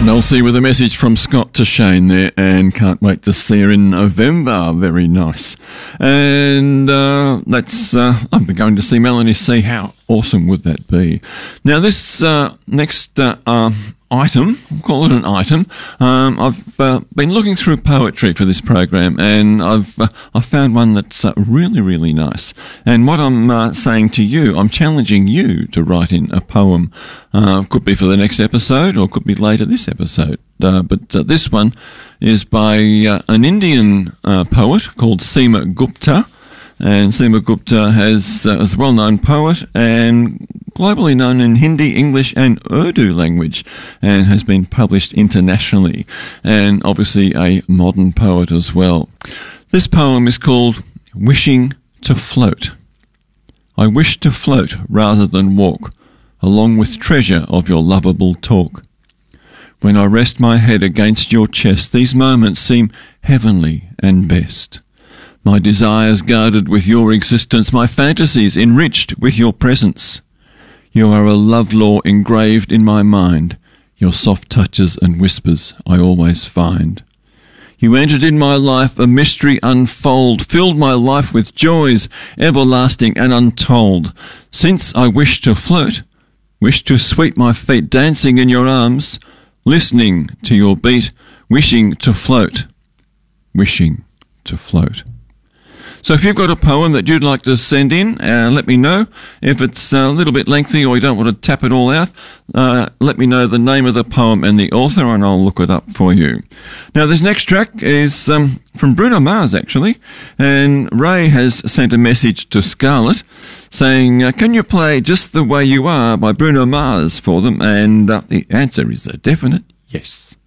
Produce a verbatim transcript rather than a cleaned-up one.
Mel C with a message from Scott to Shane there, and can't wait to see her in November. Very nice. And uh, that's, uh, I'm going to see Melanie C. How awesome would that be? Now, this uh, next uh, uh, item, we'll call it an item, um, I've uh, been looking through poetry for this program, and I've uh, I've found one that's uh, really, really nice. And what I'm uh, saying to you, I'm challenging you to write in a poem. Uh, could be for the next episode, or could be later this episode. Uh, but uh, this one is by uh, an Indian uh, poet called Seema Gupta. And Seema Gupta has, uh, is a well-known poet and globally known in Hindi, English and Urdu language, and has been published internationally, and obviously a modern poet as well. This poem is called Wishing to Float. I wish to float rather than walk, along with treasure of your lovable talk. When I rest my head against your chest, these moments seem heavenly and best. My desires guarded with your existence, my fantasies enriched with your presence. You are a love law engraved in my mind, your soft touches and whispers I always find. You entered in my life, a mystery unfold, filled my life with joys everlasting and untold. Since I wish to float, wish to sweep my feet dancing in your arms, listening to your beat, wishing to float, wishing to float. So if you've got a poem that you'd like to send in, uh, let me know. If it's a little bit lengthy or you don't want to tap it all out, uh, let me know the name of the poem and the author, and I'll look it up for you. Now, this next track is um, from Bruno Mars, actually, and Ray has sent a message to Scarlett saying, uh, can you play Just the Way You Are by Bruno Mars for them? And uh, the answer is a definite yes.